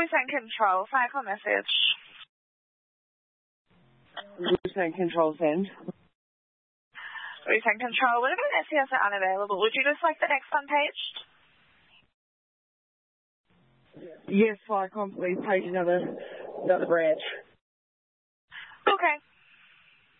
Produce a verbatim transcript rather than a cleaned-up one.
Lucent Control, cycle message. Lucent Control, send. Lucent Control, would have been S C S are unavailable. Would you just like the next one paged? Yes, Flycom, please page another, another branch. Okay.